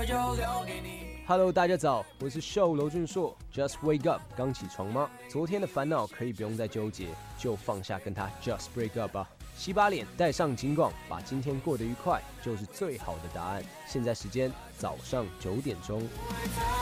就留给你。 Hello， 大家早，我是秀娄俊硕。Just wake up， 刚起床吗？昨天的烦恼可以不用再纠结，就放下，跟他 just break up 吧。洗把脸，戴上金光，把今天过得愉快，就是最好的答案。现在时间早上9点钟。